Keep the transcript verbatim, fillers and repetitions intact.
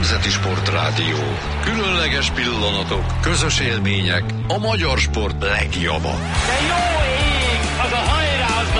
Nemzeti Sportrádió. Különleges pillanatok, közös élmények, a magyar sport legjava. De jó!